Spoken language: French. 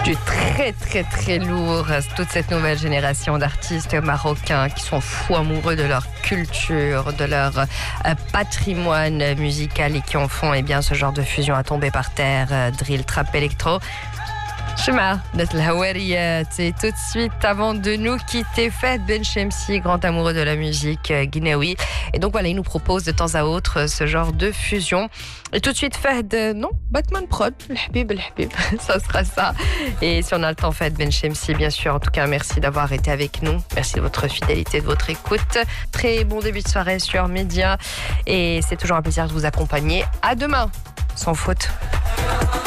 du très très très lourd. Toute cette nouvelle génération d'artistes marocains qui sont fous amoureux de leur culture, de leur patrimoine musical et qui en font ce genre de fusion à tomber par terre, drill, trap, électro. Shema, notre Hawariyat. Et tout de suite, avant de nous quitter, Fahd Benchemsi, grand amoureux de la musique guinéoui. Et donc voilà, il nous propose de temps à autre ce genre de fusion. Et tout de suite, Fahd, non, Batman Prod, le habib, ça sera ça. Et si on a le temps, Fahd Benchemsi, bien sûr. En tout cas, merci d'avoir été avec nous. Merci de votre fidélité, de votre écoute. Très bon début de soirée sur Média. Et c'est toujours un plaisir de vous accompagner. À demain, sans faute.